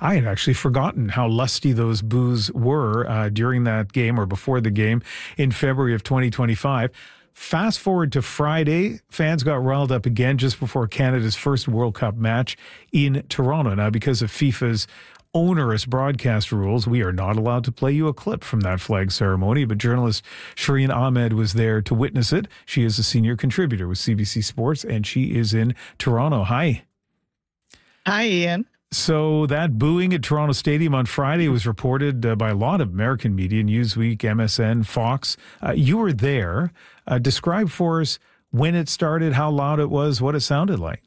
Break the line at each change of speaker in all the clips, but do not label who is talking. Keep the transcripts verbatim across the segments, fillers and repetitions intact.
I had actually forgotten how lusty those boos were uh, during that game or before the game in February of twenty twenty-five. Fast forward to Friday, fans got riled up again just before Canada's first World Cup match in Toronto. Now, because of FIFA's onerous broadcast rules, we are not allowed to play you a clip from that flag ceremony, but journalist Shireen Ahmed was there to witness it. She is a senior contributor with C B C Sports, and she is in Toronto. Hi.
Hi, Ian.
So that booing at Toronto Stadium on Friday was reported uh, by a lot of American media, Newsweek, M S N, Fox. Uh, you were there. Uh, describe for us when it started, how loud it was, what it sounded like.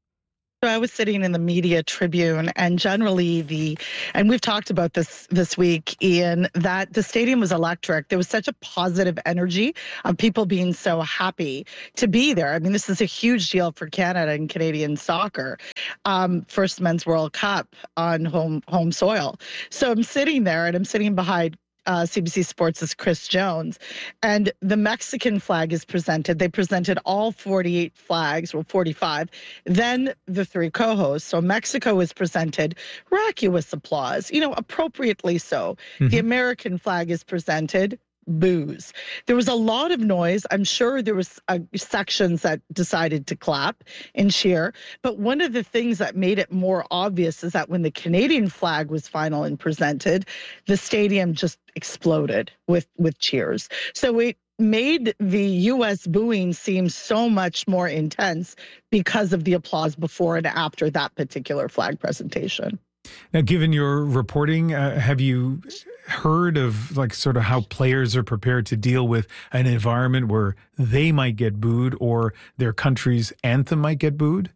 So I was sitting in the media tribune, and generally the, and we've talked about this this week, Ian, that the stadium was electric. There was such a positive energy of people being so happy to be there. I mean, this is a huge deal for Canada and Canadian soccer. Um, first Men's World Cup on home home soil. So I'm sitting there, and I'm sitting behind Uh, C B C Sports' Chris Jones, and the Mexican flag is presented. They presented all forty-eight flags, well, forty-five. Then the three co-hosts. So Mexico was presented, raucous applause, you know, appropriately so. Mm-hmm. The American flag is presented, boos. There was a lot of noise. I'm sure there was uh, sections that decided to clap and cheer. But one of the things that made it more obvious is that when the Canadian flag was final and presented, the stadium just exploded with, with cheers. So it made the U S booing seem so much more intense because of the applause before and after that particular flag presentation.
Now, given your reporting, uh, have you heard of like sort of how players are prepared to deal with an environment where they might get booed or their country's anthem might get booed?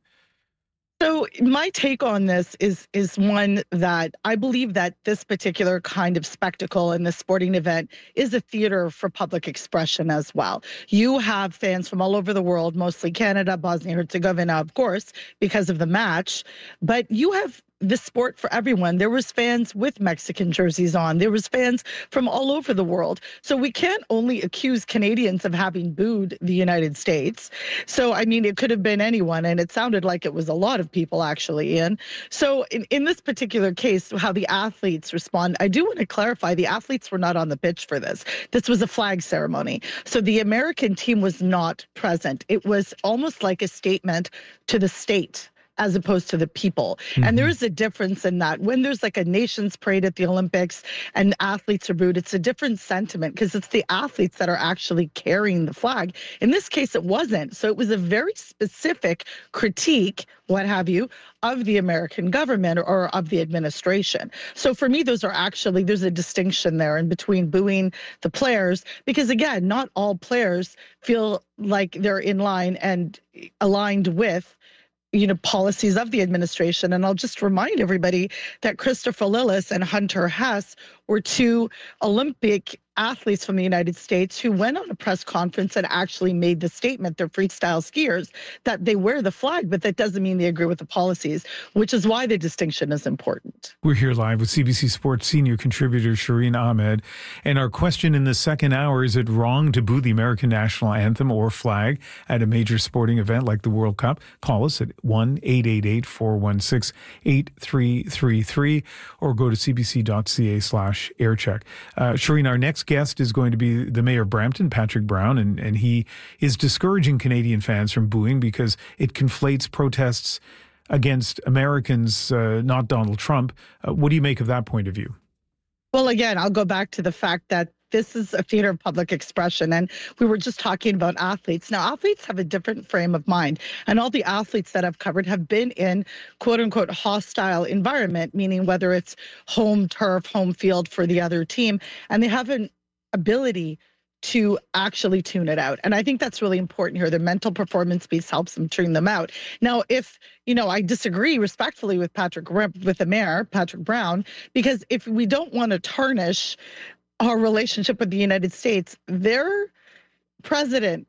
So my take on this is is one that I believe that this particular kind of spectacle and this sporting event is a theater for public expression as well. You have fans from all over the world, mostly Canada, Bosnia-Herzegovina, of course, because of the match, but you have the sport for everyone. There was fans with Mexican jerseys on. There was fans from all over the world. So we can't only accuse Canadians of having booed the United States. So, I mean, it could have been anyone, and it sounded like it was a lot of people actually, Ian. So in, in this particular case, how the athletes respond, I do want to clarify, the athletes were not on the pitch for this. This was a flag ceremony. So the American team was not present. It was almost like a statement to the state as opposed to the people. Mm-hmm. And there is a difference in that. When there's like a nation's parade at the Olympics and athletes are booed, it's a different sentiment because it's the athletes that are actually carrying the flag. In this case, it wasn't. So it was a very specific critique, what have you, of the American government or, or of the administration. So for me, those are actually, there's a distinction there in between booing the players, because again, not all players feel like they're in line and aligned with you know, policies of the administration. And I'll just remind everybody that Christopher Lillis and Hunter Hess were two Olympic athletes from the United States who went on a press conference and actually made the statement, they're freestyle skiers, that they wear the flag, but that doesn't mean they agree with the policies, which is why the distinction is important.
We're here live with C B C Sports senior contributor Shireen Ahmed. And our question in the second hour, is it wrong to boo the American national anthem or flag at a major sporting event like the World Cup? Call us at one eight eight eight, four one six, eight three three three or go to cbc.ca slash aircheck. Uh, Shireen, our next guest is going to be the mayor of Brampton, Patrick Brown, and, and he is discouraging Canadian fans from booing because it conflates protests against Americans, uh, not Donald Trump. Uh, what do you make of that point of view?
Well, again, I'll go back to the fact that this is a theater of public expression. And we were just talking about athletes. Now, athletes have a different frame of mind. And all the athletes that I've covered have been in quote unquote hostile environment, meaning whether it's home turf, home field for the other team. And they have an ability to actually tune it out. And I think that's really important here. The mental performance piece helps them tune them out. Now, if, you know, I disagree respectfully with Patrick, with the mayor, Patrick Brown, because if we don't want to tarnish our relationship with the United States, their president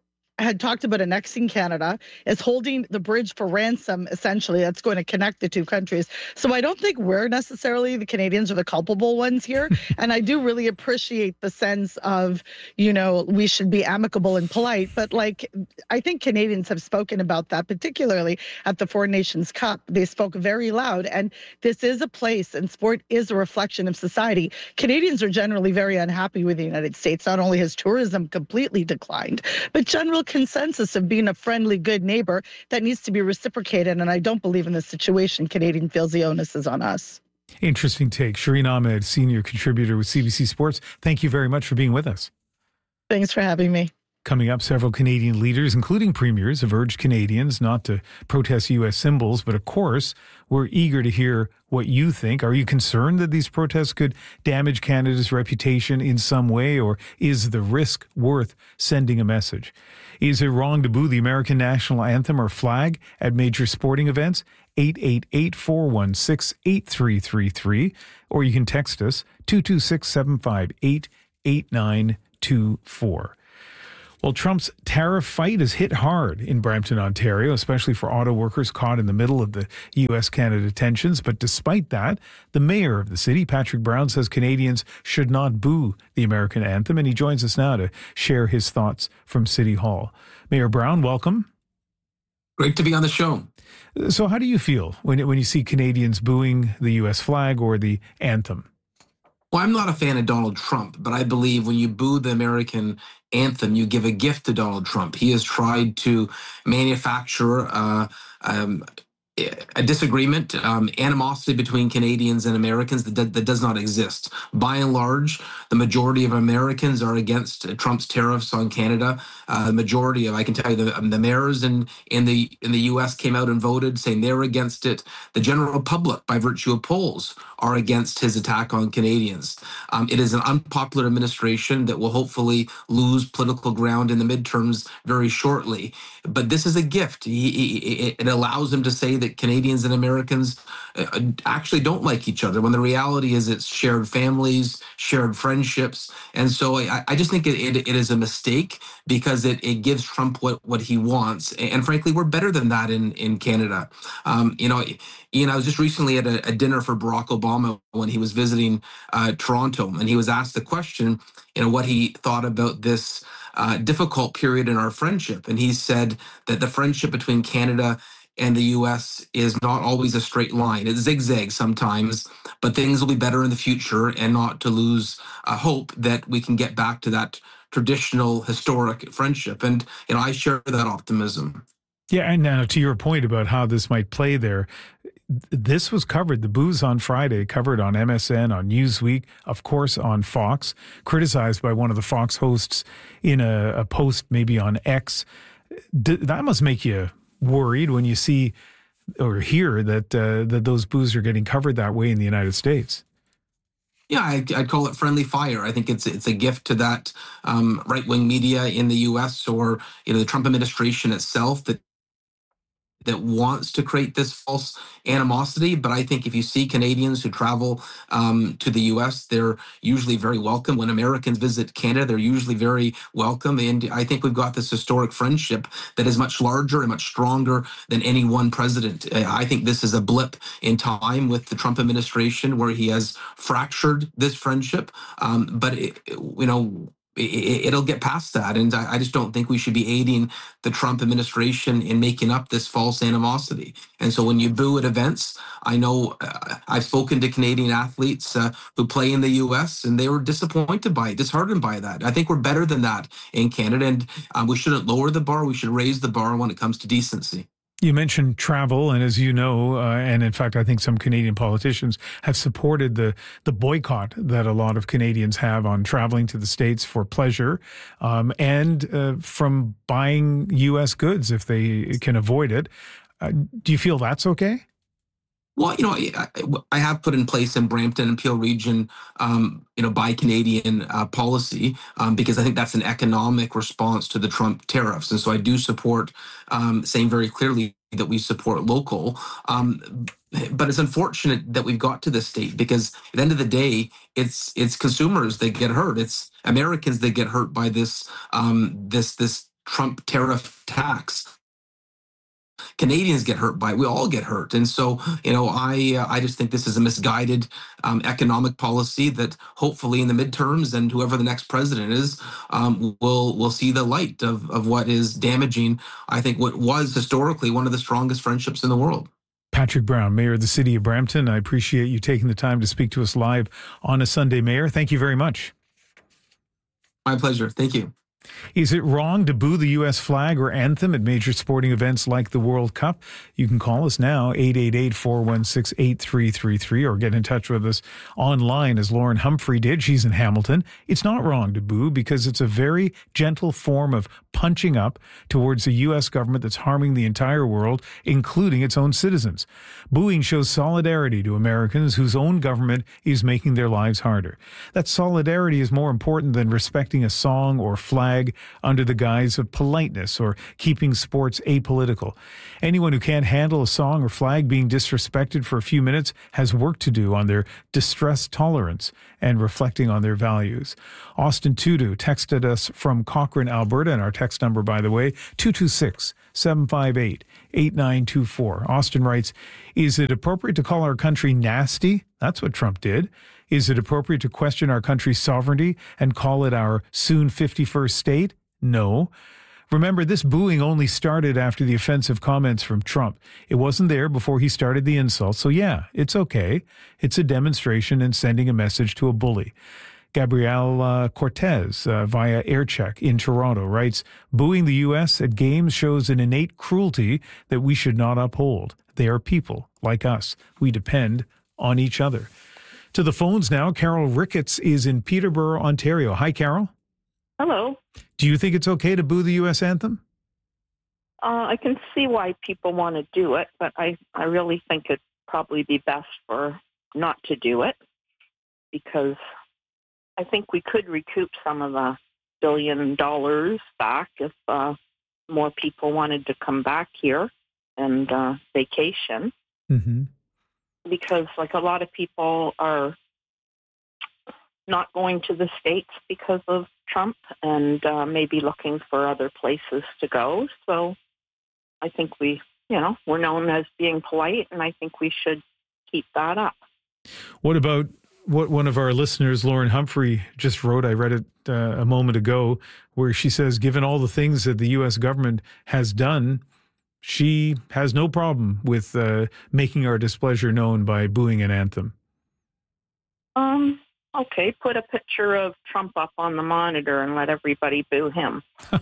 had talked about annexing Canada, is holding the bridge for ransom, essentially, that's going to connect the two countries. So I don't think we're necessarily, the Canadians, are the culpable ones here. And I do really appreciate the sense of, you know, we should be amicable and polite. But like, I think Canadians have spoken about that, particularly at the Four Nations Cup. They spoke very loud. And this is a place, and sport is a reflection of society. Canadians are generally very unhappy with the United States. Not only has tourism completely declined, but general consensus of being a friendly, good neighbor that needs to be reciprocated. And I don't believe in this situation Canadian feels the onus is on us.
Interesting take. Shireen Ahmed, senior contributor with C B C Sports. Thank you very much for being with us.
Thanks for having me.
Coming up, several Canadian leaders, including premiers, have urged Canadians not to protest U S symbols. But of course, we're eager to hear what you think. Are you concerned that these protests could damage Canada's reputation in some way, or is the risk worth sending a message? Is it wrong to boo the American national anthem or flag at major sporting events? eight eight eight, four one six, eight three three three. Or you can text us two two six, seven five eight, eight nine two four. Well, Trump's tariff fight is hit hard in Brampton, Ontario, especially for auto workers caught in the middle of the U S Canada tensions. But despite that, the mayor of the city, Patrick Brown, says Canadians should not boo the American anthem. And he joins us now to share his thoughts from City Hall. Mayor Brown, welcome.
Great to be on the show.
So how do you feel when, when you see Canadians booing the U S flag or the anthem?
Well, I'm not a fan of Donald Trump, but I believe when you boo the American anthem, you give a gift to Donald Trump. He has tried to manufacture uh, um, a disagreement, um, animosity between Canadians and Americans that, that does not exist. By and large, the majority of Americans are against Trump's tariffs on Canada. Uh, the majority of, I can tell you, the, the mayors in, in the in the U S came out and voted, saying they're against it. The general public, by virtue of polls, are against his attack on Canadians. Um, it is an unpopular administration that will hopefully lose political ground in the midterms very shortly. But this is a gift. He, he, it allows him to say that Canadians and Americans uh, actually don't like each other, when the reality is it's shared families, shared friendships. And so I, I just think it, it, it is a mistake, because it, it gives Trump what, what he wants. And frankly, we're better than that in, in Canada. Um, you know, Ian, I was just recently at a, a dinner for Barack Obama when he was visiting uh, Toronto, and he was asked the question, you know, what he thought about this uh, difficult period in our friendship. And he said that the friendship between Canada and the U S is not always a straight line. It zigzags sometimes, but things will be better in the future, and not to lose uh, hope that we can get back to that traditional, historic friendship. And, you know, I share that optimism.
Yeah, and now to your point about how this might play there, this was covered, the boos on Friday, covered on M S N, on Newsweek, of course on Fox, criticized by one of the Fox hosts in a, a post maybe on X. D- that must make you worried when you see or hear that uh, that those boos are getting covered that way in the United States.
Yeah, I, I'd call it friendly fire. I think it's it's a gift to that um, right-wing media in the U S, or you know, the Trump administration itself, that that wants to create this false animosity. But I think if you see Canadians who travel um, to the U S, they're usually very welcome. When Americans visit Canada, they're usually very welcome. And I think we've got this historic friendship that is much larger and much stronger than any one president. I think this is a blip in time with the Trump administration, where he has fractured this friendship. Um, but, it, you know, it'll get past that. And I just don't think we should be aiding the Trump administration in making up this false animosity. And so when you boo at events, I know uh, I've spoken to Canadian athletes uh, who play in the U S, and they were disappointed by it, disheartened by that. I think we're better than that in Canada, and uh, we shouldn't lower the bar. We should raise the bar when it comes to decency.
You mentioned travel, and as you know, uh, and in fact, I think some Canadian politicians have supported the the boycott that a lot of Canadians have on traveling to the States for pleasure, um, and uh, from buying U S goods if they can avoid it. Uh, do you feel that's okay?
Well, you know, I, I have put in place in Brampton and Peel Region, um, you know, buy Canadian uh, policy, um, because I think that's an economic response to the Trump tariffs. And so I do support um, saying very clearly that we support local. Um, but it's unfortunate that we've got to this state, because at the end of the day, it's it's consumers that get hurt. It's Americans that get hurt by this um, this this Trump tariff tax. Canadians get hurt by it. We all get hurt. And so, you know, I uh, I just think this is a misguided um, economic policy that hopefully in the midterms and whoever the next president is um, will will see the light of, of what is damaging, I think, what was historically one of the strongest friendships in the world.
Patrick Brown, Mayor of the City of Brampton, I appreciate you taking the time to speak to us live on a Sunday, Mayor. Thank you very much.
My pleasure. Thank you.
Is it wrong to boo the U S flag or anthem at major sporting events like the World Cup? You can call us now, eight eight eight, four one six, eight three three three, or get in touch with us online as Lauren Humphrey did. She's in Hamilton. It's not wrong to boo because it's a very gentle form of punching up towards a U S government that's harming the entire world, including its own citizens. Booing shows solidarity to Americans whose own government is making their lives harder. That solidarity is more important than respecting a song or flag under the guise of politeness or keeping sports apolitical. Anyone who can't handle a song or flag being disrespected for a few minutes has work to do on their distress tolerance and reflecting on their values. Austin Tudu texted us from Cochrane, Alberta, and our text number, by the way, two two six, seven five eight, eight nine two four. Austin writes, is it appropriate to call our country nasty? That's what Trump did. Is it appropriate to question our country's sovereignty and call it our soon fifty-first state? No. Remember, this booing only started after the offensive comments from Trump. It wasn't there before he started the insult. So yeah, it's okay. It's a demonstration and sending a message to a bully. Gabrielle uh, Cortez uh, via AirCheck in Toronto writes, booing the U S at games shows an innate cruelty that we should not uphold. They are people like us. We depend on each other. To the phones now, Carol Ricketts is in Peterborough, Ontario. Hi, Carol.
Hello.
Do you think it's okay to boo the U S anthem?
Uh, I can see why people want to do it, but I, I really think it'd probably be best for not to do it because I think we could recoup some of the billion dollars back if uh, more people wanted to come back here and uh, vacation.
Mm-hmm.
Because, like, a lot of people are not going to the States because of Trump and uh, maybe looking for other places to go. So I think we, you know, we're known as being polite, and I think we should keep that up.
What about what one of our listeners, Lauren Humphrey, just wrote? I read it uh, a moment ago, where she says, given all the things that the U S government has done, she has no problem with uh, making our displeasure known by booing an anthem.
Um. Okay, put a picture of Trump up on the monitor and let everybody boo him.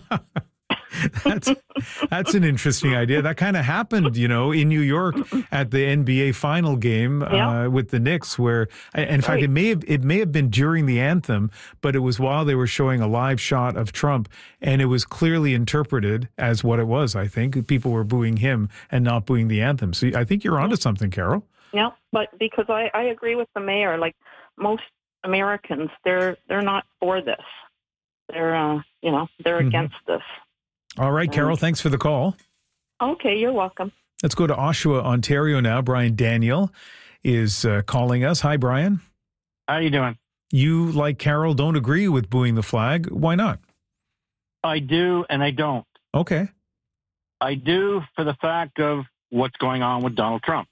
that's that's an interesting idea. That kind of happened, you know, in New York at the N B A final game
yeah.
uh, with the Knicks, where, in fact,
right.
it may have it may have been during the anthem, but it was while they were showing a live shot of Trump, and it was clearly interpreted as what it was. I think people were booing him and not booing the anthem. So I think you're onto something, Carol.
Yeah, but because I, I agree with the mayor, like most Americans, they're they're not for this. They're uh, you know they're mm-hmm. against this.
All right, Carol, um, thanks for the call.
Okay, you're welcome.
Let's go to Oshawa, Ontario now. Brian Daniel is uh, calling us. Hi, Brian.
How you doing?
You, like Carol, don't agree with booing the flag. Why not?
I do, and I don't.
Okay.
I do for the fact of what's going on with Donald Trump.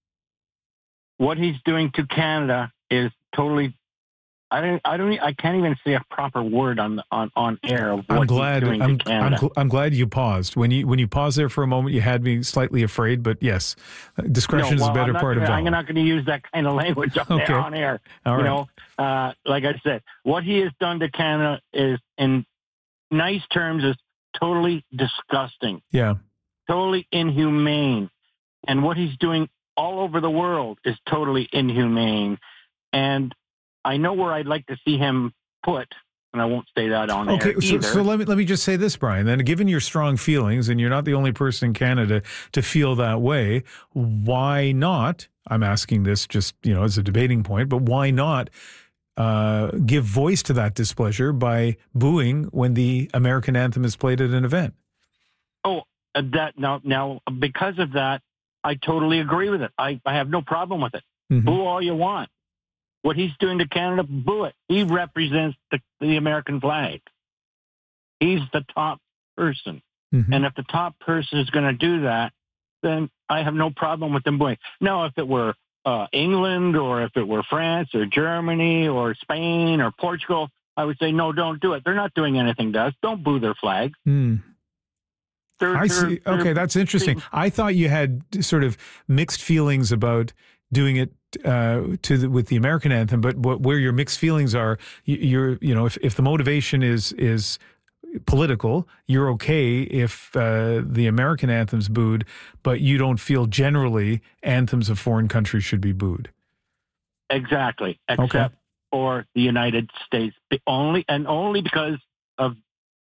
What he's doing to Canada is totally. I don't. I don't. I can't even say a proper word on on on air of what
I'm glad,
he's doing
I'm,
to Canada.
I'm, I'm glad you paused. When you when you paused there for a moment, you had me slightly afraid. But yes, discretion
no, well,
is a better part
gonna,
of
I'm
valor.
not going to use that kind of language on,
okay.
air, on air.
All
you
right.
know, uh, like I said, what he has done to Canada is, in nice terms, is totally disgusting.
Yeah.
Totally inhumane, and what he's doing all over the world is totally inhumane. And I know where I'd like to see him put, and I won't say that on
okay,
air
so,
either.
so let me let me just say this, Brian. Then, given your strong feelings, and you're not the only person in Canada to feel that way, why not? I'm asking this just you know as a debating point, but why not uh, give voice to that displeasure by booing when the American anthem is played at an event?
Oh, uh, that now now because of that, I totally agree with it. I, I have no problem with it. Mm-hmm. Boo all you want. What he's doing to Canada, boo it. He represents the, the American flag. He's the top person.
Mm-hmm.
And if the top person is going to do that, then I have no problem with them booing. Now, if it were uh, England or if it were France or Germany or Spain or Portugal, I would say, no, don't do it. They're not doing anything to us. Don't boo their flag.
Mm.
They're,
I
they're,
see. Okay,
they're,
that's interesting. I thought you had sort of mixed feelings about doing it uh, to the, with the American anthem, but what, where your mixed feelings are, you, you're, you know, if, if the motivation is is political, you're okay if uh, the American anthem's booed, but you don't feel generally anthems of foreign countries should be booed.
Exactly, except
Okay.
for the United States, only and only because of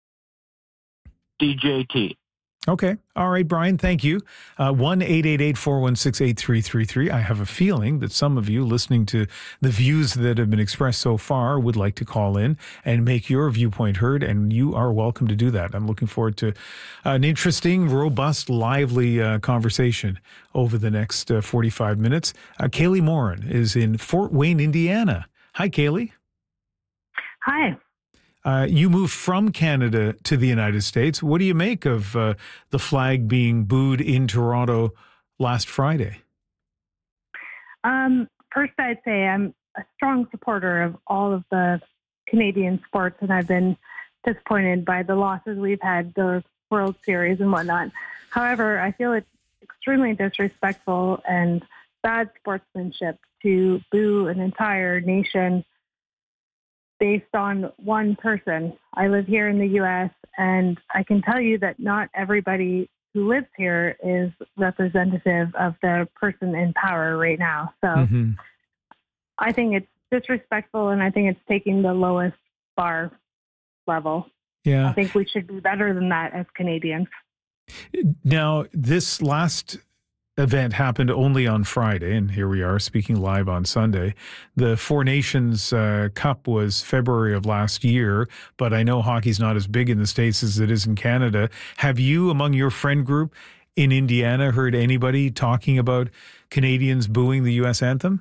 D J T.
Okay. All right, Brian, thank you. Uh, one eight eight eight, four one six, eight three three three. I have a feeling that some of you listening to the views that have been expressed so far would like to call in and make your viewpoint heard, and you are welcome to do that. I'm looking forward to an interesting, robust, lively uh, conversation over the next uh, forty-five minutes. Uh, Kaylee Morin is in Fort Wayne, Indiana. Hi, Kaylee.
Hi.
Uh, you moved from Canada to the United States. What do you make of uh, the flag being booed in Toronto last Friday?
Um, first, I'd say I'm a strong supporter of all of the Canadian sports, and I've been disappointed by the losses we've had, the World Series and whatnot. However, I feel it's extremely disrespectful and bad sportsmanship to boo an entire nation based on one person. I live here in the U S, and I can tell you that not everybody who lives here is representative of the person in power right now. So
Mm-hmm.
I think it's disrespectful, and I think it's taking the lowest bar level.
Yeah.
I think we should be better than that as Canadians.
Now, this last event happened only on Friday, and here we are speaking live on Sunday. The Four Nations uh, Cup was February of last year, but I know hockey's not as big in the States as it is in Canada. Have you, among your friend group in Indiana, heard anybody talking about Canadians booing the U S anthem?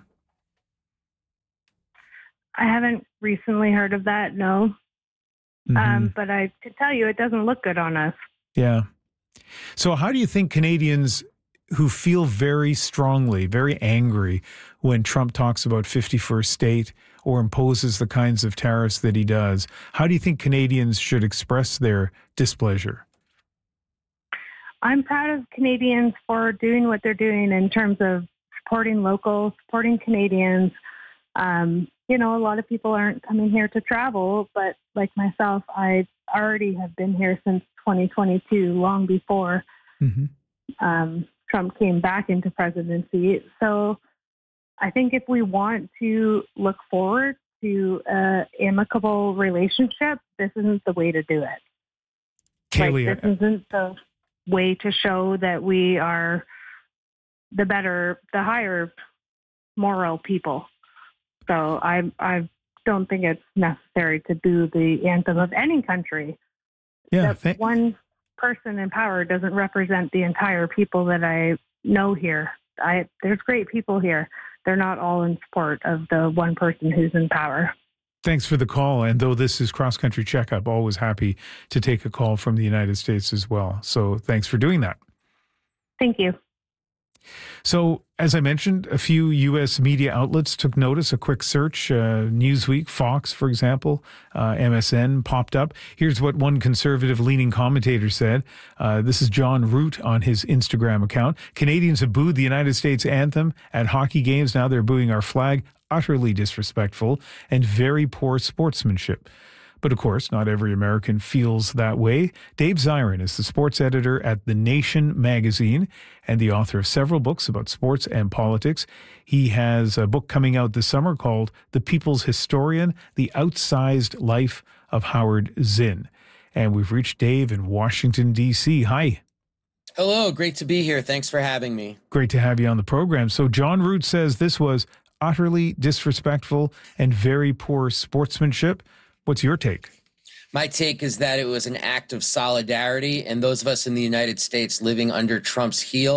I haven't recently heard of that, no.
Mm-hmm.
Um, but I could tell you it doesn't look good on us.
Yeah. So how do you think Canadians who feel very strongly, very angry when Trump talks about fifty-first state or imposes the kinds of tariffs that he does, how do you think Canadians should express their displeasure?
I'm proud of Canadians for doing what they're doing in terms of supporting local, supporting Canadians. Um, you know, a lot of people aren't coming here to travel, but like myself, I already have been here since twenty twenty-two, long before
Mm-hmm.
um, Trump came back into presidency. So I think if we want to look forward to an amicable relationship, this isn't the way to do it.
Kaylee,
like, this isn't the way to show that we are the better, the higher moral people. So I, I don't think it's necessary to boo the anthem of any country.
yeah,
That
th-
one person in power doesn't represent the entire people that I know here. I, there's great people here. They're not all in support of the one person who's in power.
thanks for the call. And though this is Cross Country Checkup, always happy to take a call from the United States as well. So thanks for doing that.
Thank you.
So, as I mentioned, a few U S media outlets took notice. A quick search, uh, Newsweek, Fox, for example, uh, M S N popped up. Here's what one conservative-leaning commentator said. Uh, this is John Root on his Instagram account. Canadians have booed the United States anthem at hockey games. Now they're booing our flag. Utterly disrespectful and very poor sportsmanship. But of course, not every American feels that way. Dave Zirin is the sports editor at The Nation magazine and the author of several books about sports and politics. He has a book coming out this summer called The People's Historian, The Outsized Life of Howard Zinn. And we've reached Dave in Washington, D C. Hi.
Hello, great to be here. Thanks for having me.
Great to have you on the program. So John Root says this was utterly disrespectful and very poor sportsmanship. What's your take?
My take is that it was an act of solidarity, and those of us in the United States living under Trump's heel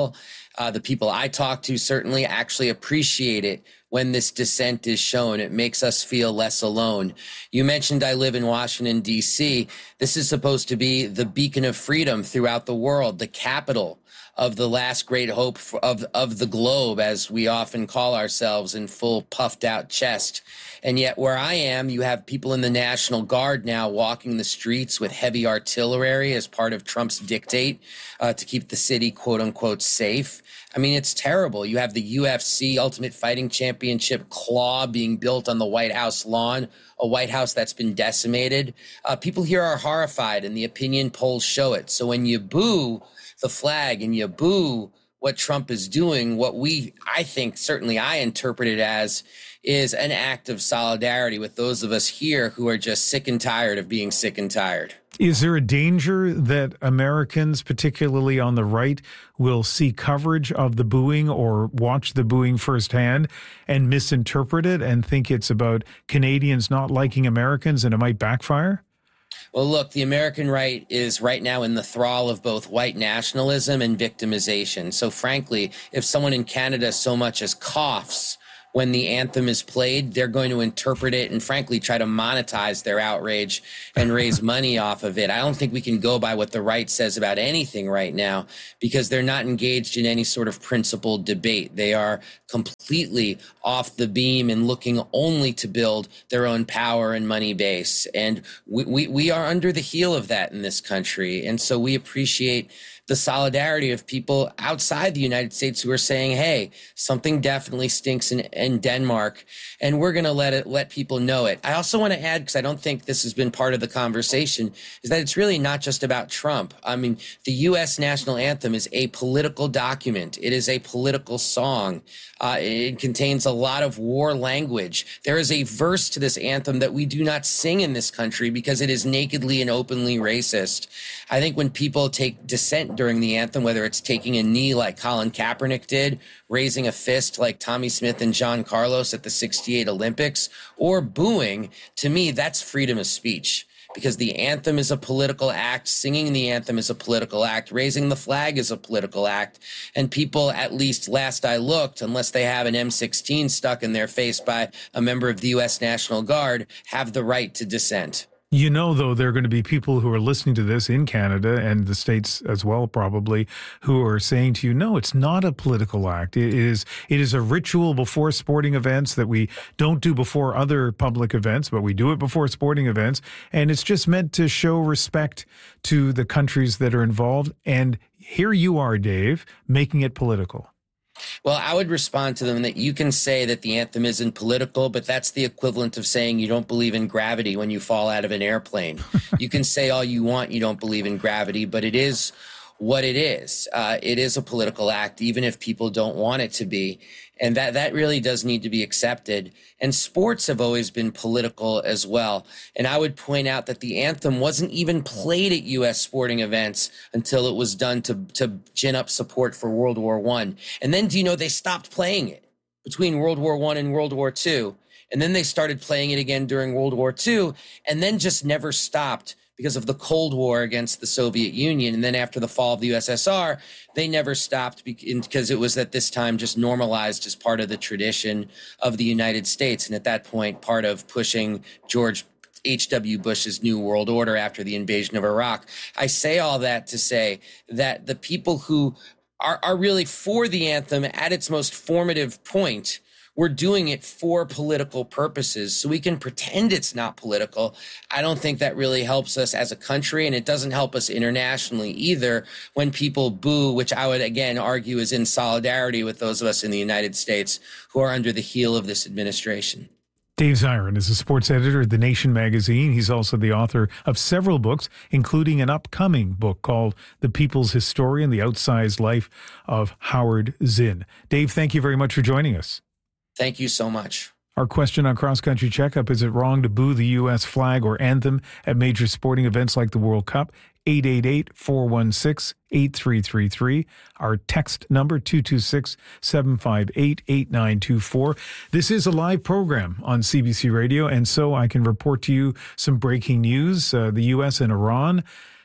Uh, the people I talk to certainly actually appreciate it when this dissent is shown. It makes us feel less alone. You mentioned I live in Washington, D C. This is supposed to be the beacon of freedom throughout the world, the capital of the last great hope of, of the globe, as we often call ourselves, in full puffed out chest. And yet where I am, you have people in the National Guard now walking the streets with heavy artillery as part of Trump's dictate uh, to keep the city, quote unquote, safe. I mean, it's terrible. You have the U F C Ultimate Fighting Championship claw being built on the White House lawn, a White House that's been decimated. Uh, people here are horrified, and the opinion polls show it. So when you boo the flag and you boo what Trump is doing, what we, I think, certainly I interpret it as, is an act of solidarity with those of us here who are just sick and tired of being sick and tired.
Is there a danger that Americans, particularly on the right, will see coverage of the booing or watch the booing firsthand and misinterpret it and think it's about Canadians not liking Americans and it might backfire?
Well, look, the American right is right now in the thrall of both white nationalism and victimization. So frankly, if someone in Canada so much as coughs when the anthem is played, they're going to interpret it and frankly try to monetize their outrage and raise money off of it. I don't think we can go by what the right says about anything right now because they're not engaged in any sort of principled debate. They are completely off the beam and looking only to build their own power and money base. And we, we, we are under the heel of that in this country. And so we appreciate the solidarity of people outside the United States who are saying, hey, something definitely stinks in, in Denmark, and we're going to let it let people know it. I also want to add, because I don't think this has been part of the conversation, is that it's really not just about Trump. I mean, the U S national anthem is a political document. It is a political song. Uh, it contains a lot of war language. There is a verse to this anthem that we do not sing in this country because it is nakedly and openly racist. I think when people take dissent during the anthem, whether it's taking a knee like Colin Kaepernick did, raising a fist like Tommy Smith and John Carlos at the sixty-eight Olympics, or booing, to me, that's freedom of speech. Because the anthem is a political act, singing the anthem is a political act, raising the flag is a political act, and people, at least last I looked, unless they have an M sixteen stuck in their face by a member of the U S National Guard, have the right to dissent.
You know, though, there are going to be people who are listening to this in Canada and the States as well, probably, who are saying to you, no, it's not a political act. It is it is a ritual before sporting events that we don't do before other public events, but we do it before sporting events. And it's just meant to show respect to the countries that are involved. And here you are, Dave, making it political.
Well, I would respond to them that you can say that the anthem isn't political, but that's the equivalent of saying you don't believe in gravity when you fall out of an airplane. You can say all you want you don't believe in gravity, but it is what it is. Uh, it is a political act, even if people don't want it to be. And that, that really does need to be accepted. And sports have always been political as well. And I would point out that the anthem wasn't even played at U S sporting events until it was done to, to gin up support for World War One. And then, do you know, they stopped playing it between World War One and World War Two. And then they started playing it again during World War Two, and then just never stopped because of the Cold War against the Soviet Union. And then after the fall of the U S S R, they never stopped because it was at this time just normalized as part of the tradition of the United States. And at that point, part of pushing George H W Bush's New World Order after the invasion of Iraq. I say all that to say that the people who are, are really for the anthem at its most formative point, we're doing it for political purposes, so we can pretend it's not political. I don't think that really helps us as a country, and it doesn't help us internationally either when people boo, which I would, again, argue is in solidarity with those of us in the United States who are under the heel of this administration.
Dave Zirin is a sports editor at The Nation magazine. He's also the author of several books, including an upcoming book called The People's Historian, The Outsized Life of Howard Zinn. Dave, thank you very much for joining us.
Thank you so much.
Our question on Cross Country Checkup: is it wrong to boo the U S flag or anthem at major sporting events like the World Cup? eight eight eight, four one six, eight three three three. Our text number, two two six, seven five eight, eight nine two four. This is a live program on C B C Radio, and so I can report to you some breaking news. Uh, the U S and Iran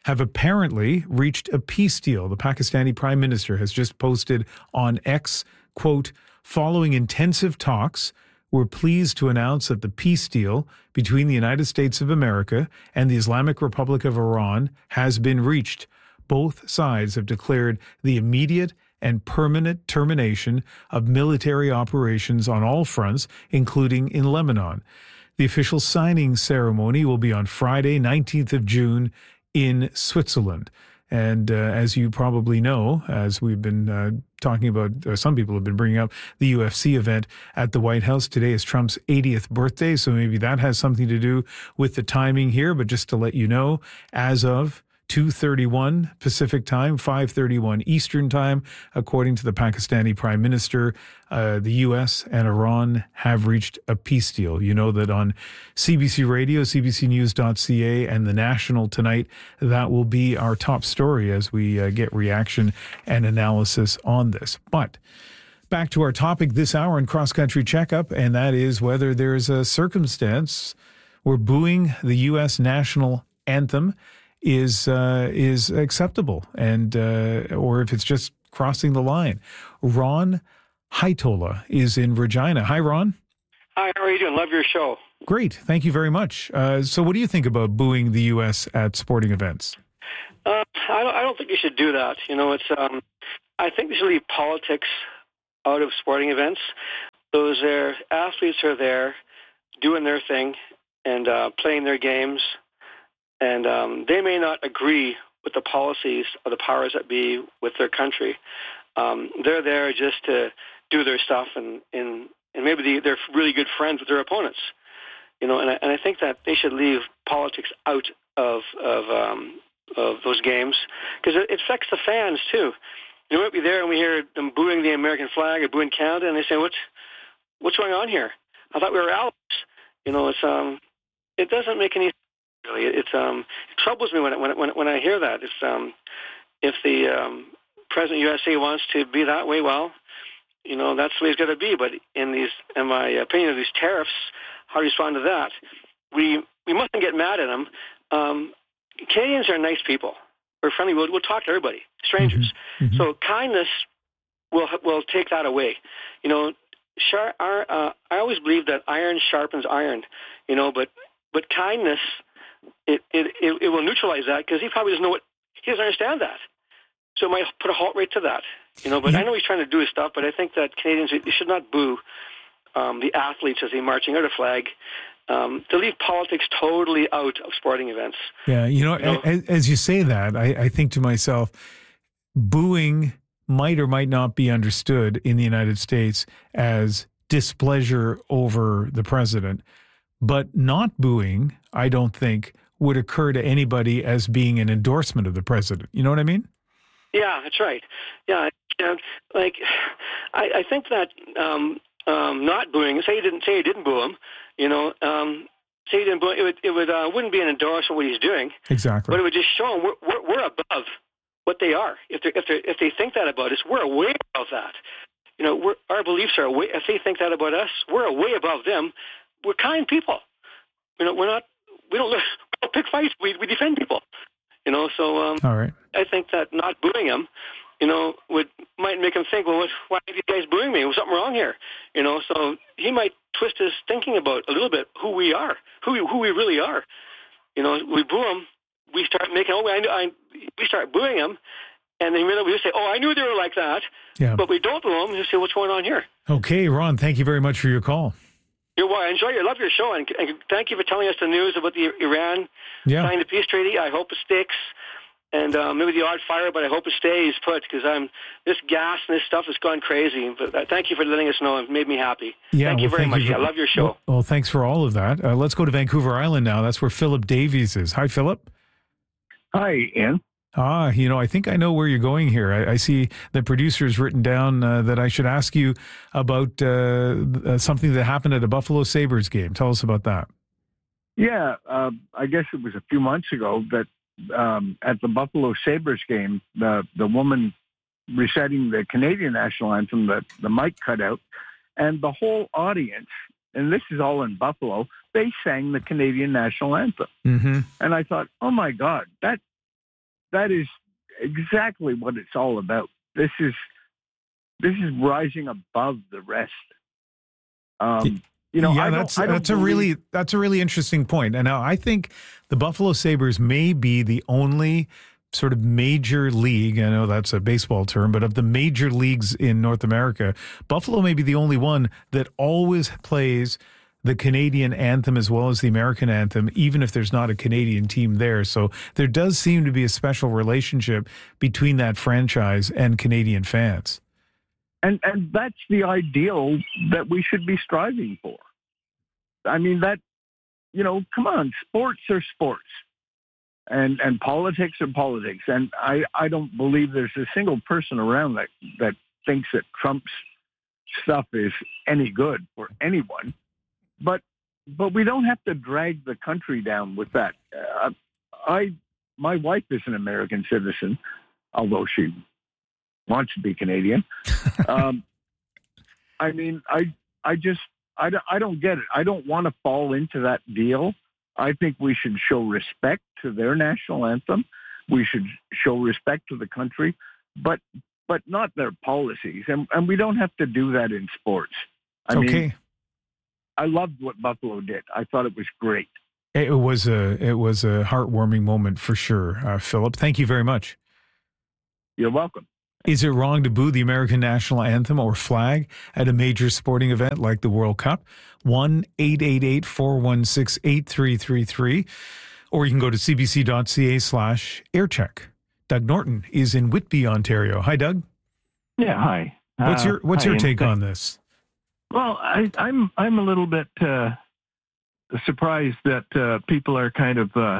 have apparently reached a peace deal. The Pakistani Prime Minister has just posted on X, quote, "Following intensive talks, we're pleased to announce that the peace deal between the United States of America and the Islamic Republic of Iran has been reached. Both sides have declared the immediate and permanent termination of military operations on all fronts, including in Lebanon. The official signing ceremony will be on Friday, nineteenth of June in Switzerland." And uh, as you probably know, as we've been uh, talking about, or some people have been bringing up, the U F C event at the White House. Today is Trump's eightieth birthday, so maybe that has something to do with the timing here. But just to let you know, as of two thirty-one Pacific time, five thirty-one Eastern time, according to the Pakistani Prime Minister, uh, the U S and Iran have reached a peace deal. You know that on C B C Radio, C B C News dot C A, and The National tonight, that will be our top story as we uh, get reaction and analysis on this. But back to our topic this hour in Cross Country Checkup, and that is whether there's a circumstance where booing the U S national anthem is uh, is acceptable, and uh, or if it's just crossing the line. Ron Haitola is in Regina. Hi, Ron.
Hi, how are you doing? Love your show.
Great. Thank you very much. Uh, so what do you think about booing the U S at sporting events?
Uh, I, don't, I don't think you should do that. You know, it's. Um, I think they should leave politics out of sporting events. Those there, athletes are there doing their thing and uh, playing their games. And um, they may not agree with the policies of the powers that be with their country. Um, they're there just to do their stuff, and, and, and maybe they, they're really good friends with their opponents. You know, and I, and I think that they should leave politics out of of, um, of those games, because it, it affects the fans too. You might be there and we hear them booing the American flag or booing Canada, and they say, "What's what's going on here? I thought we were allies." You know, it's um, it doesn't make any. Really, it's um, it troubles me when it, when it, when it, when I hear that. If um, if the um, president of the U S A wants to be that way, well, you know, that's the way it's got to be. But in these, in my opinion, of these tariffs, how to respond to that? We we mustn't get mad at them. Um, Canadians are nice people. We're friendly. We'll, we'll talk to everybody, strangers. Mm-hmm. So kindness will will take that away. You know, char, our, uh, I always believe that iron sharpens iron. You know, but but kindness. It, it it it will neutralize that, because he probably doesn't know what, he doesn't understand that. So it might put a halt right to that, you know. But yeah. I know he's trying to do his stuff, but I think that Canadians, they should not boo um, the athletes as they're marching out a flag. Um, to leave politics totally out of sporting events.
Yeah, you know, you know? As, as you say that, I, I think to myself, booing might or might not be understood in the United States as displeasure over the president. But not booing, I don't think, would occur to anybody as being an endorsement of the president. You know what I mean?
Yeah, that's right. Yeah, and like I, I think that um, um, not booing. Say you didn't say you didn't boo him. You know, um, say you didn't boo him, it would it would uh, wouldn't be an endorsement of what he's doing. Exactly. But it would just show him we're we're, we're above what they are. If they if they if they think that about us, we're way above that. You know, we're, our beliefs are way. If they think that about us, we're way above them. We're kind people. You know, we're not. We don't, we don't pick fights. We we defend people. You know, so um, all right. I think that not booing him, you know, would might make him think, well, what, why are you guys booing me? Was something wrong here? You know, so he might twist his thinking about a little bit who we are, who we, who we really are. You know, we boo him, we start making. Oh, I, I we start booing him, and then we say, oh, I knew they were like that. Yeah. But we don't boo him. You say, what's going on here?
Okay, Ron, thank you very much for your call.
You're well. I enjoy your, love your show, and, and thank you for telling us the news about the Iran yeah. signing the peace treaty. I hope it sticks, and uh, maybe the odd fire, but I hope it stays put, because I'm this gas and this stuff has gone crazy. But uh, thank you for letting us know. It made me happy. Yeah, thank you well, very thank much. You for, I love your show.
Well, well, thanks for all of that. Uh, let's go to Vancouver Island now. That's where Philip Davies is. Hi, Philip.
Hi, Ian.
Ah, you know, I think I know where you're going here. I, I see the producer's written down uh, that I should ask you about uh, uh, something that happened at a Buffalo Sabres game. Tell us about that.
Yeah, uh, I guess it was a few months ago that um, at the Buffalo Sabres game, the, the woman reciting the Canadian national anthem, the, the mic cut out, and the whole audience, and this is all in Buffalo, they sang the Canadian national anthem. Mm-hmm. And I thought, oh, my God, that that is exactly what it's all about. This is this is rising above the rest. Um, you know,
yeah,
I
that's
don't, I don't
that's a
believe,
really that's a really interesting point. And now I think the Buffalo Sabres may be the only sort of major league, I know that's a baseball term, but of the major leagues in North America, Buffalo may be the only one that always plays the Canadian anthem as well as the American anthem, even if there's not a Canadian team there. So there does seem to be a special relationship between that franchise and Canadian fans.
And and that's the ideal that we should be striving for. I mean, that, you know, come on, sports are sports. And and politics are politics. And I, I don't believe there's a single person around that, that thinks that Trump's stuff is any good for anyone. But but we don't have to drag the country down with that. Uh, I my wife is an American citizen, although she wants to be Canadian. um, I mean, I I just I, I don't get it. I don't want to fall into that deal. I think we should show respect to their national anthem. We should show respect to the country, but but not their policies. And and we don't have to do that in sports. I
okay.
mean, I loved what Buffalo did. I thought it was great.
It was a it was a heartwarming moment for sure, uh, Philip. Thank you very much.
You're welcome.
Is it wrong to boo the American national anthem or flag at a major sporting event like the World Cup? one eight eight eight, four one six, eight three three three. Or you can go to cbc.ca slash aircheck. Doug Norton is in Whitby, Ontario. Hi, Doug.
Yeah, hi.
What's your What's
uh,
your
hi,
take
and,
on this?
Well, I, I'm I'm a little bit uh, surprised that uh, people are kind of uh,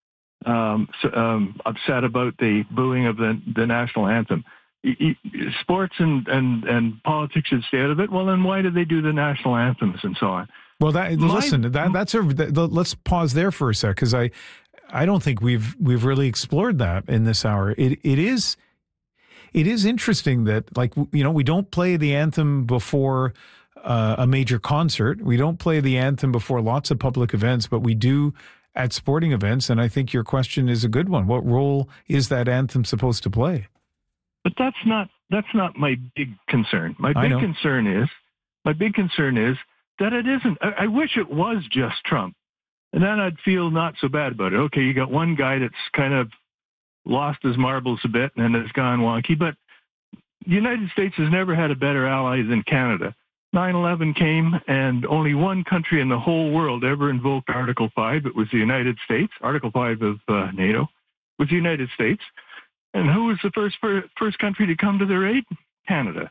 um, um, upset about the booing of the the national anthem. Sports and, and, and politics should stay out of it. Well, then why do they do the national anthems and so on?
Well, that,
My,
listen, that, that's a. That, let's pause there for a sec, because I, I don't think we've we've really explored that in this hour. It it is, it is interesting that, like, you know, we don't play the anthem before uh, a major concert. We don't play the anthem before lots of public events, but we do at sporting events. And I think your question is a good one. What role is that anthem supposed to play?
But that's not that's not my big concern. My big concern is my big concern is that it isn't. I, I wish it was just Trump, and then I'd feel not so bad about it. Okay, you got one guy that's kind of lost his marbles a bit and has gone wonky, but the United States has never had a better ally than Canada. nine eleven came, and only one country in the whole world ever invoked Article five. It was the United States. Article five of uh, NATO was the United States. And who was the first first country to come to their aid? Canada.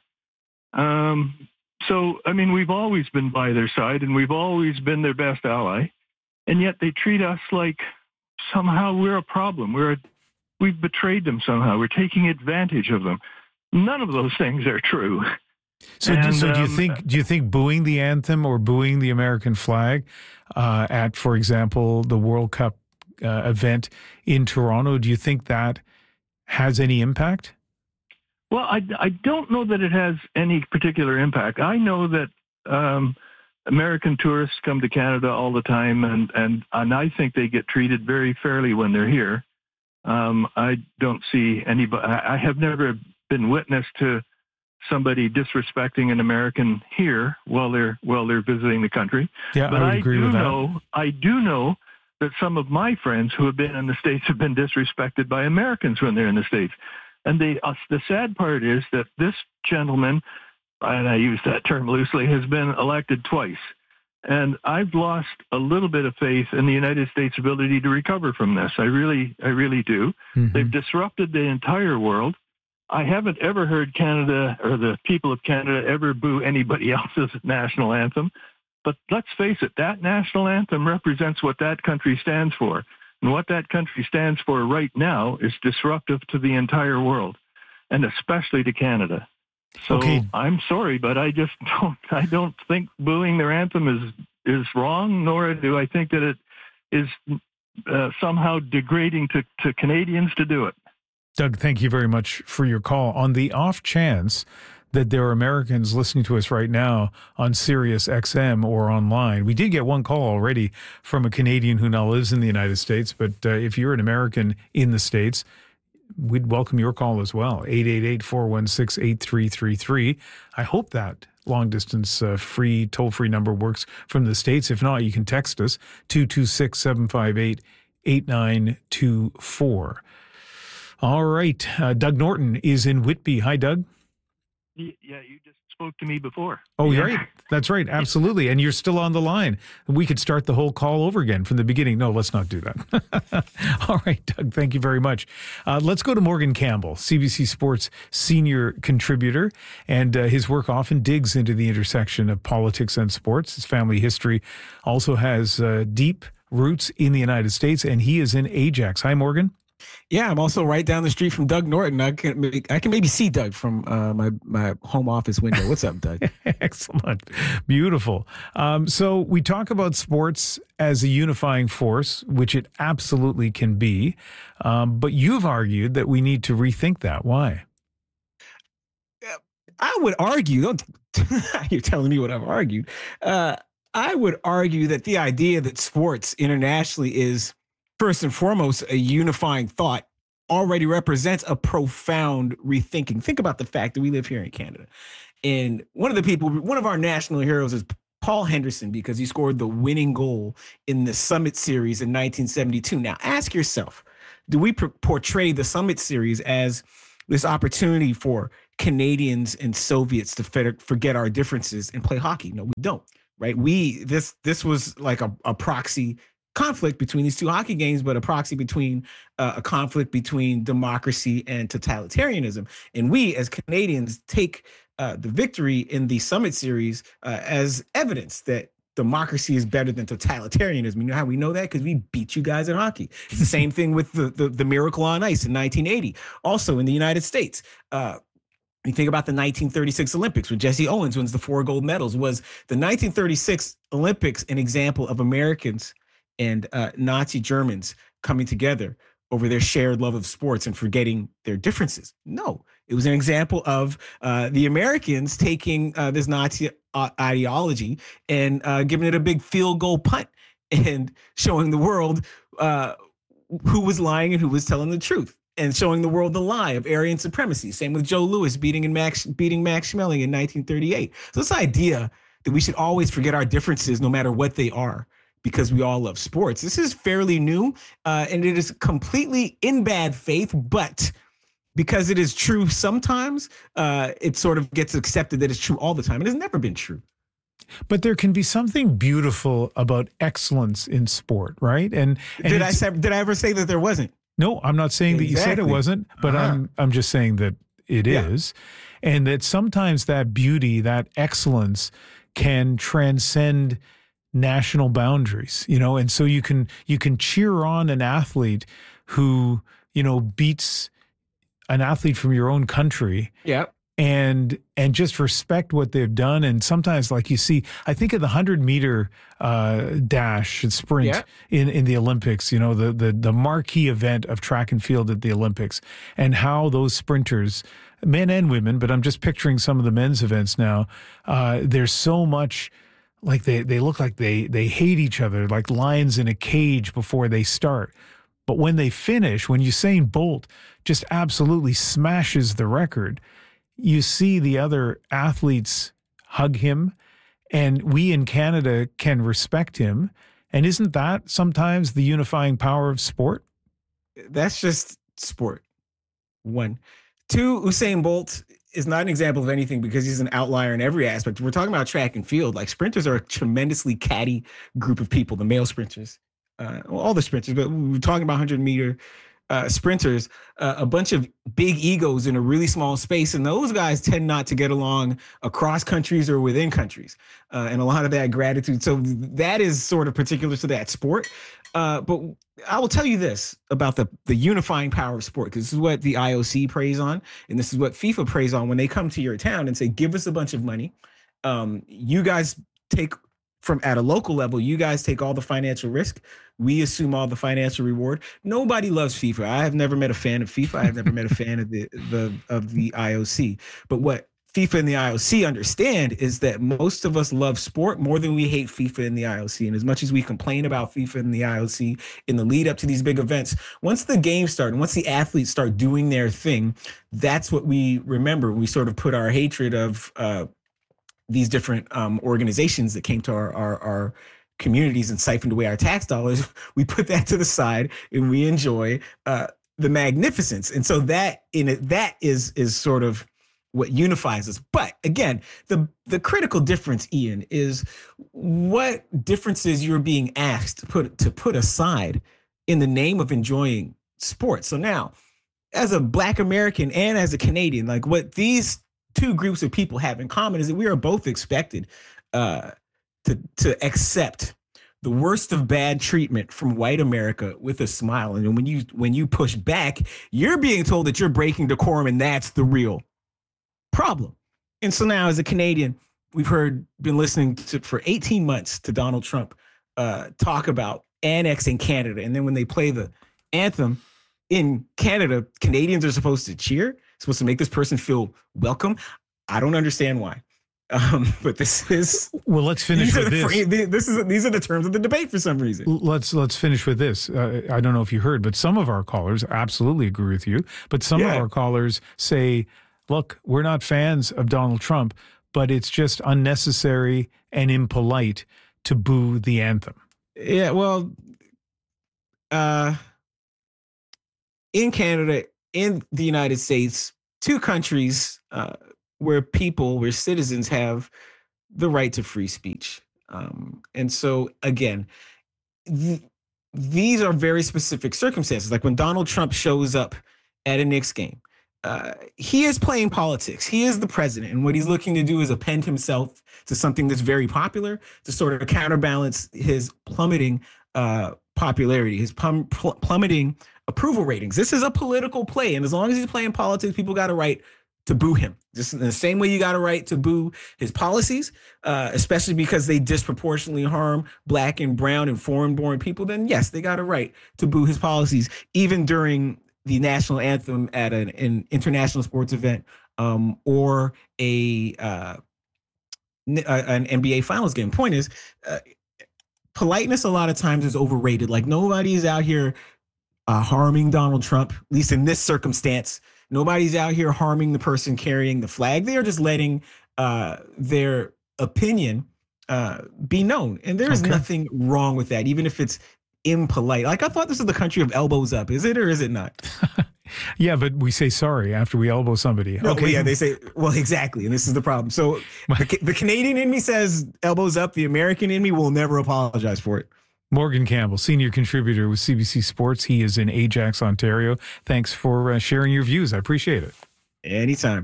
Um, so, I mean, we've always been by their side, and we've always been their best ally, and yet they treat us like somehow we're a problem. We're a, we've betrayed them somehow. We're taking advantage of them. None of those things are true.
So, and, so do you um, think do you think booing the anthem or booing the American flag uh, at, for example, the World Cup uh, event in Toronto, do you think that has any impact?
Well, I, I don't know that it has any particular impact. I know that um, American tourists come to Canada all the time, and, and, and I think they get treated very fairly when they're here. Um, I don't see anybody, I have never been witness to somebody disrespecting an American here while they're while they're visiting the country.
Yeah,
but
I would
I
agree
do
with that.
know I do know that some of my friends who have been in the States have been disrespected by Americans when they're in the States. And they, uh, the sad part is that this gentleman, and I use that term loosely, has been elected twice. And I've lost a little bit of faith in the United States' ability to recover from this. I really, I really do. Mm-hmm. They've disrupted the entire world. I haven't ever heard Canada or the people of Canada ever boo anybody else's national anthem. But let's face it, that national anthem represents what that country stands for. And what that country stands for right now is disruptive to the entire world, and especially to Canada. So
okay.
I'm sorry, but I just don't I don't think booing their anthem is is wrong, nor do I think that it is uh, somehow degrading to, to Canadians to do it.
Doug, thank you very much for your call. On the off chance that there are Americans listening to us right now on Sirius X M or online. We did get one call already from a Canadian who now lives in the United States, but uh, if you're an American in the States, we'd welcome your call as well. eight eight eight, four one six, eight three three three. I hope that long-distance uh, free, toll-free number works from the States. If not, you can text us, two two six, seven five eight, eight nine two four. All right. Uh, Doug Norton is in Whitby. Hi, Doug.
Yeah, you just spoke to me before.
Oh,
yeah.
right. That's right. Absolutely. And you're still on the line. We could start the whole call over again from the beginning. No, let's not do that. All right, Doug, thank you very much. Uh, let's go to Morgan Campbell, C B C Sports senior contributor. And uh, his work often digs into the intersection of politics and sports. His family history also has uh, deep roots in the United States, and he is in Ajax. Hi, Morgan.
Yeah, I'm also right down the street from Doug Norton. I can I can maybe see Doug from uh, my my home office window. What's up, Doug?
Excellent, beautiful. Um, so we talk about sports as a unifying force, which it absolutely can be. Um, but you've argued that we need to rethink that. Why?
I would argue. Don't you're telling me what I've argued? Uh, I would argue that the idea that sports internationally is first and foremost a unifying thought already represents a profound rethinking. Think about the fact that we live here in Canada. And one of the people, one of our national heroes is Paul Henderson, because he scored the winning goal in the Summit Series in nineteen seventy-two. Now, ask yourself, do we portray the Summit Series as this opportunity for Canadians and Soviets to forget our differences and play hockey? No, we don't, right? We, this, this was like a, a proxy conflict between these two hockey games, but a proxy between uh, a conflict between democracy and totalitarianism. And we as Canadians take uh, the victory in the Summit Series uh, as evidence that democracy is better than totalitarianism. You know how we know that? Because we beat you guys in hockey. It's the same thing with the, the, the Miracle on Ice in nineteen eighty. Also in the United States, uh, you think about the nineteen thirty-six Olympics when Jesse Owens wins the four gold medals. Was the nineteen thirty-six Olympics an example of Americans and uh, Nazi Germans coming together over their shared love of sports and forgetting their differences? No, it was an example of uh, the Americans taking uh, this Nazi uh, ideology and uh, giving it a big field goal punt and showing the world uh, who was lying and who was telling the truth, and showing the world the lie of Aryan supremacy. Same with Joe Louis beating and Max beating Max Schmeling in nineteen thirty-eight. So this idea that we should always forget our differences, no matter what they are, because we all love sports. This is fairly new, uh, and it is completely in bad faith, but because it is true sometimes, uh, it sort of gets accepted that it's true all the time. It has never been true.
But there can be something beautiful about excellence in sport, right? And, and
did I say, did I ever say that there wasn't?
No, I'm not saying exactly. that you said it wasn't, but uh-huh. I'm I'm just saying that it yeah. is, and that sometimes that beauty, that excellence, can transcend national boundaries, you know, and so you can you can cheer on an athlete who, you know, beats an athlete from your own country.
Yeah.
And and just respect what they've done. And sometimes, like you see, I think of the hundred meter uh, dash and sprint yeah. in, in the Olympics, you know, the, the the marquee event of track and field at the Olympics, and how those sprinters, men and women, but I'm just picturing some of the men's events now, uh, there's so much, like they, they look like they, they hate each other, like lions in a cage before they start. But when they finish, when Usain Bolt just absolutely smashes the record, you see the other athletes hug him, and we in Canada can respect him. And isn't that sometimes the unifying power of sport?
That's just sport. One. Two, Usain Bolt is not an example of anything because he's an outlier in every aspect. We're talking about track and field. Like, sprinters are a tremendously catty group of people, the male sprinters, uh, well, all the sprinters, but we're talking about hundred meter uh, sprinters, uh, a bunch of big egos in a really small space. And those guys tend not to get along across countries or within countries. Uh, and a lot of that gratitude. So that is sort of particular to that sport. Uh, but I will tell you this about the, the unifying power of sport, because this is what the I O C preys on. And this is what FIFA preys on when they come to your town and say, give us a bunch of money. Um, you guys take from at a local level, you guys take all the financial risk. We assume all the financial reward. Nobody loves FIFA. I have never met a fan of FIFA. I have never met a fan of the, the of the I O C. But what FIFA and the I O C understand is that most of us love sport more than we hate FIFA and the I O C. And as much as we complain about FIFA and the I O C in the lead up to these big events, once the games start and once the athletes start doing their thing, that's what we remember. We sort of put our hatred of uh, these different um, organizations that came to our, our, our communities and siphoned away our tax dollars. We put that to the side and we enjoy uh, the magnificence. And so that in it, that is is sort of what unifies us. But again, the the critical difference, Ian, is what differences you're being asked to put to put aside in the name of enjoying sports. So now, as a Black American and as a Canadian, like what these two groups of people have in common is that we are both expected uh, to to accept the worst of bad treatment from white America with a smile. And when you when you push back, you're being told that you're breaking decorum, and that's the real problem. And so now, as a Canadian, we've heard, been listening to for eighteen months to Donald Trump uh, talk about annexing Canada. And then when they play the anthem in Canada, Canadians are supposed to cheer, supposed to make this person feel welcome. I don't understand why. Um, but this is
well. Let's finish with this.
Free, this is these are the terms of the debate for some reason.
Let's let's finish with this. Uh, I don't know if you heard, but some of our callers absolutely agree with you. But some yeah. of our callers say, "Look, we're not fans of Donald Trump, but it's just unnecessary and impolite to boo the anthem."
Yeah, well, uh, in Canada, in the United States, two countries. Uh, where people, where citizens have the right to free speech. Um, and so, again, th- these are very specific circumstances. Like when Donald Trump shows up at a Knicks game, uh, he is playing politics. He is the president. And what he's looking to do is append himself to something that's very popular to sort of counterbalance his plummeting uh, popularity, his plum- pl- plummeting approval ratings. This is a political play. And as long as he's playing politics, people got a right to boo him. Just in the same way you got a right to boo his policies, uh, especially because they disproportionately harm Black and brown and foreign-born people, then yes, they got a right to boo his policies, even during the national anthem at an, an international sports event um, or a uh, an N B A Finals game. Point is, uh, politeness a lot of times is overrated. Like nobody's out here uh, harming Donald Trump, at least in this circumstance. Nobody's out here harming the person carrying the flag. They are just letting uh, their opinion uh, be known. And there's okay. nothing wrong with that, even if it's impolite. Like, I thought this was the country of elbows up. Is it or is it not?
Yeah, but we say sorry after we elbow somebody.
No,
okay.
Well, yeah, they say, well, exactly. And this is the problem. So the, the Canadian in me says elbows up. The American in me will never apologize for it.
Morgan Campbell, senior contributor with C B C Sports. He is in Ajax, Ontario. Thanks for uh, sharing your views. I appreciate it.
Anytime.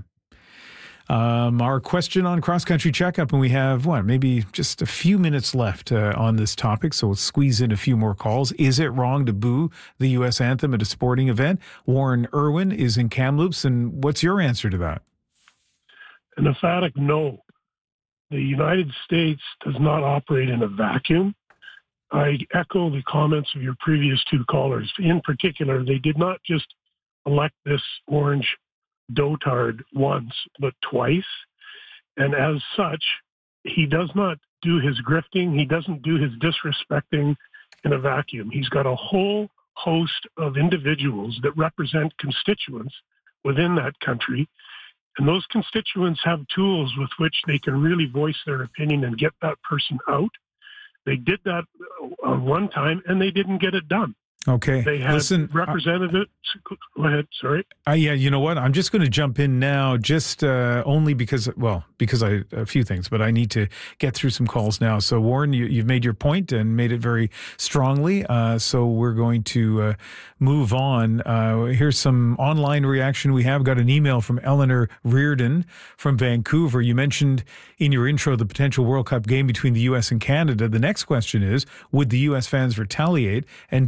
Um, our question on Cross Country Checkup, and we have, what, maybe just a few minutes left uh, on this topic, so we'll squeeze in a few more calls. Is it wrong to boo the U S anthem at a sporting event? Warren Irwin is in Kamloops, and what's your answer to that?
An emphatic no. The United States does not operate in a vacuum. I echo the comments of your previous two callers. In particular, they did not just elect this orange dotard once, but twice. And as such, he does not do his grifting. He doesn't do his disrespecting in a vacuum. He's got a whole host of individuals that represent constituents within that country. And those constituents have tools with which they can really voice their opinion and get that person out. They did that uh, one time, and they didn't get it done.
Okay.
They had
Listen,
representatives. I, go ahead. Sorry.
Uh, yeah, you know what? I'm just going to jump in now, just uh, only because, well, because I a few things, but I need to get through some calls now. So, Warren, you, you've made your point and made it very strongly. Uh, so we're going to uh, move on. Uh, here's some online reaction we have. Got an email from Eleanor Reardon from Vancouver. You mentioned in your intro the potential World Cup game between the U S and Canada. The next question is, would the U S fans retaliate and boo the Canadian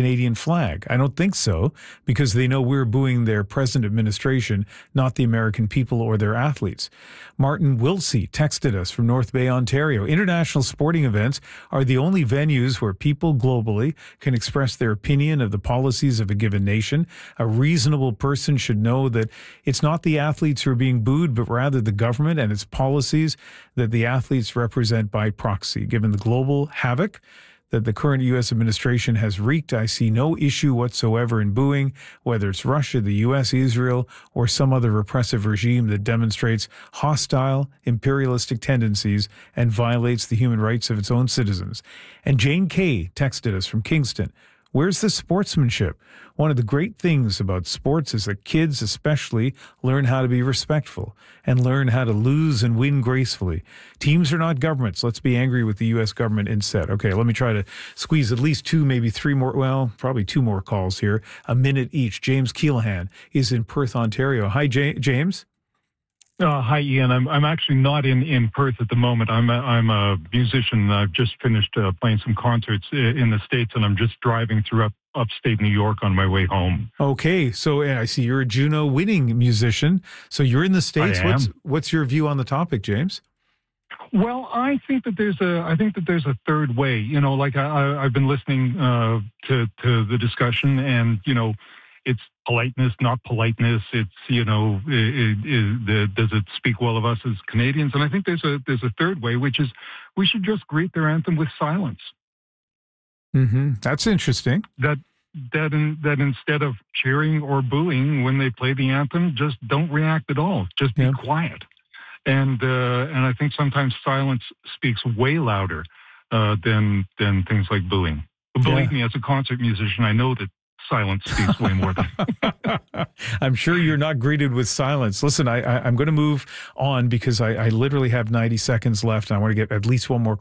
Canadian flag? I don't think so, because they know we're booing their present administration, not the American people or their athletes. Martin Wilsey texted us from North Bay, Ontario. International sporting events are the only venues where people globally can express their opinion of the policies of a given nation. A reasonable person should know that it's not the athletes who are being booed, but rather the government and its policies that the athletes represent by proxy. Given the global havoc that the current U S administration has wreaked, I see no issue whatsoever in booing, whether it's Russia, the U S, Israel, or some other repressive regime that demonstrates hostile, imperialistic tendencies and violates the human rights of its own citizens. And Jane Kay texted us from Kingston. Where's the sportsmanship? One of the great things about sports is that kids especially learn how to be respectful and learn how to lose and win gracefully. Teams are not governments. Let's be angry with the U S government instead. Okay, let me try to squeeze at least two, maybe three more, well, probably two more calls here, a minute each. James Keelahan is in Perth, Ontario. Hi, J- James.
Uh, hi, Ian. I'm I'm actually not in, in Perth at the moment. I'm a, I'm a musician. I've just finished uh, playing some concerts in the States, and I'm just driving through up, upstate New York on my way home.
Okay, so uh, I see you're a Juno winning musician. So you're in the States.
I am.
What's what's your view on the topic, James?
Well, I think that there's a I think that there's a third way. You know, like I, I've been listening uh, to to the discussion, and you know, it's politeness, not politeness. It's, you know, it, it, it, does it speak well of us as Canadians? And I think there's a there's a third way, which is we should just greet their anthem with silence.
Mm-hmm. That's interesting.
That that in, that instead of cheering or booing when they play the anthem, just don't react at all. Just be yeah. quiet. And uh, and I think sometimes silence speaks way louder uh, than than things like booing. But believe yeah. me, as a concert musician, I know that silence speaks way more than
I'm sure you're not greeted with silence. Listen, I, I, I'm going to move on because I, I literally have ninety seconds left. And I want to get at least one more